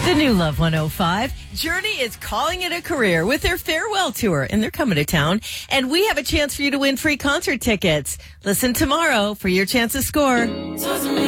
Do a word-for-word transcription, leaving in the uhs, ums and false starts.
The new Love one oh five. Journey is calling it a career with their farewell tour, and they're coming to town. And we have a chance for you to win free concert tickets. Listen tomorrow for your chance to score.